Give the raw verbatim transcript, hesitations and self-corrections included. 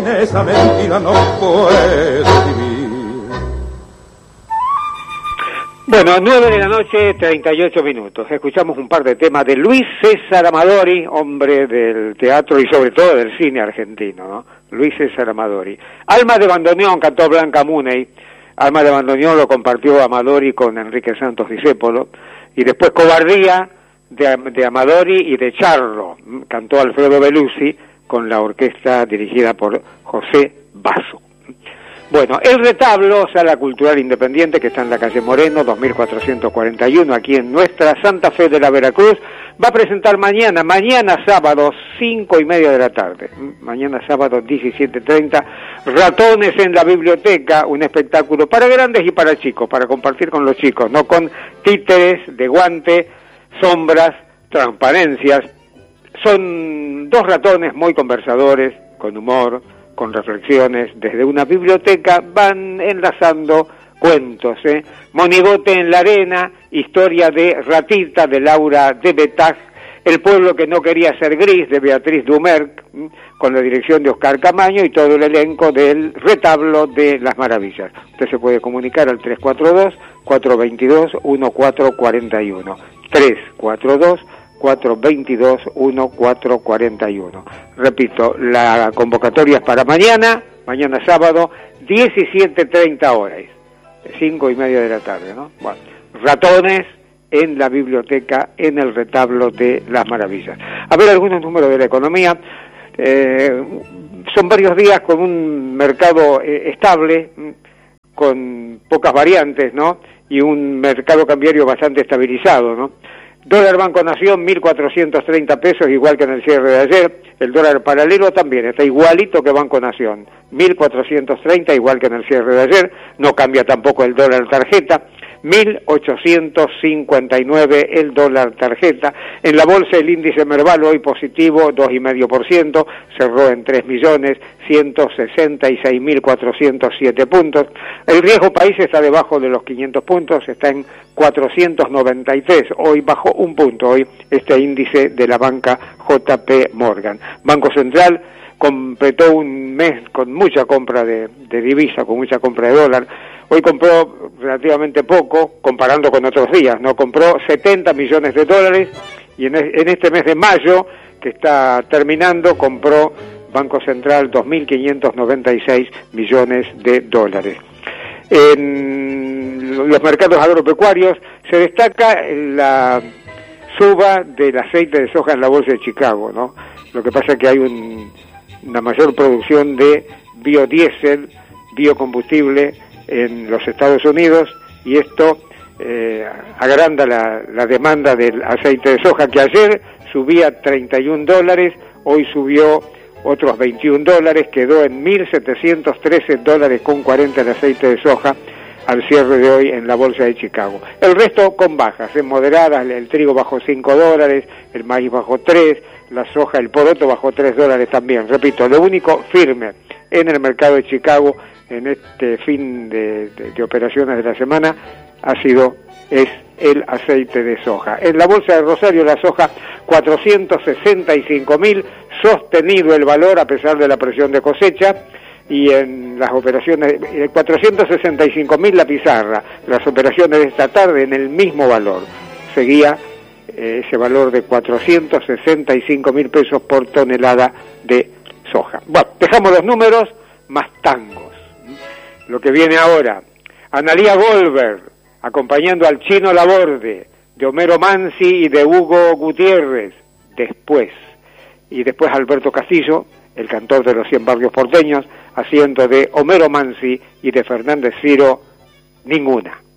esa mentira no puedo vivir. Bueno, nueve de la noche, treinta y ocho minutos. Escuchamos un par de temas de Luis César Amadori, hombre del teatro y sobre todo del cine argentino, ¿no? Luis César Amadori. Alma de bandoneón cantó Blanca Muney. Alma de bandoneón lo compartió Amadori con Enrique Santos Discépolo. Y después Cobardía de, de Amadori y de Charlo. Cantó Alfredo Belusi con la orquesta dirigida por José Basso. Bueno, El Retablo, Sala Cultural Independiente, que está en la calle Moreno, dos mil cuatrocientos cuarenta y uno, aquí en nuestra Santa Fe de la Veracruz, va a presentar mañana, mañana sábado, cinco y media de la tarde, mañana sábado, diecisiete treinta, Ratones en la Biblioteca, un espectáculo para grandes y para chicos, para compartir con los chicos, no con títeres de guante, sombras, transparencias. Son dos ratones muy conversadores, con humor, con reflexiones, desde una biblioteca van enlazando cuentos, ¿eh? Monigote en la arena, historia de Ratita de Laura de Betag, El pueblo que no quería ser gris de Beatriz Dumerc, ¿eh? Con la dirección de Oscar Camaño y todo el elenco del Retablo de las Maravillas. Usted se puede comunicar al tres cuatro dos, cuatro dos dos, uno cuatro cuatro uno, tres cuatro dos, cuatro dos dos, uno cuatro cuatro uno. Repito, la convocatoria es para mañana, mañana sábado, diecisiete treinta horas, cinco y media de la tarde, ¿no? Bueno, Ratones en la Biblioteca, en el Retablo de las Maravillas. A ver algunos números de la economía. Eh, son varios días con un mercado eh, estable, con pocas variantes, ¿no? Y un mercado cambiario bastante estabilizado, ¿no? Dólar Banco Nación, mil cuatrocientos treinta pesos, igual que en el cierre de ayer. El dólar paralelo también está igualito que Banco Nación, mil cuatrocientos treinta, igual que en el cierre de ayer. No cambia tampoco el dólar tarjeta, mil ochocientos cincuenta y nueve el dólar tarjeta. En la bolsa el índice Merval hoy positivo, dos coma cinco por ciento, cerró en tres millones ciento sesenta y seis mil cuatrocientos siete puntos. El riesgo país está debajo de los quinientos puntos, está en cuatrocientos noventa y tres, hoy bajó un punto, hoy este índice de la banca J P Morgan. Banco Central completó un mes con mucha compra de, de divisa, con mucha compra de dólar. Hoy compró relativamente poco, comparando con otros días, ¿no? Compró setenta millones de dólares y en, en este mes de mayo, que está terminando, compró Banco Central dos mil quinientos noventa y seis millones de dólares. En los mercados agropecuarios se destaca la suba del aceite de soja en la bolsa de Chicago, ¿no? Lo que pasa es que hay un, una mayor producción de biodiesel, biocombustible en los Estados Unidos, y esto eh, agranda la, la demanda del aceite de soja, que ayer subía treinta y un dólares, hoy subió otros veintiún dólares, quedó en mil setecientos trece dólares con cuarenta el aceite de soja al cierre de hoy en la bolsa de Chicago. El resto con bajas, en moderadas, el trigo bajó cinco dólares, el maíz bajó tres, la soja, el poroto bajó tres dólares también. Repito, lo único firme en el mercado de Chicago en este fin de, de, de operaciones de la semana ha sido, es el aceite de soja. En la bolsa de Rosario la soja cuatrocientos sesenta y cinco mil, sostenido el valor a pesar de la presión de cosecha, y en las operaciones, cuatrocientos sesenta y cinco mil la pizarra, las operaciones de esta tarde en el mismo valor, seguía eh, ese valor de cuatrocientos sesenta y cinco mil pesos por tonelada de soja. Bueno, dejamos los números, más tangos. Lo que viene ahora, Analía Goldberg, acompañando al Chino Laborde, de Homero Mansi y de Hugo Gutiérrez, después. Y después Alberto Castillo, el cantor de los cien barrios porteños, haciendo de Homero Mansi y de Fernández Ciro, Ninguna.